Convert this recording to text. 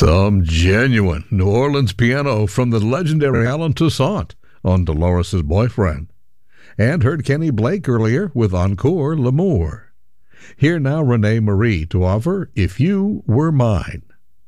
Some genuine New Orleans piano from the legendary Alan Toussaint on Dolores' Boyfriend. And heard Kenny Blake earlier with Encore L'Amour. Here now Renee Marie to offer If You Were Mine.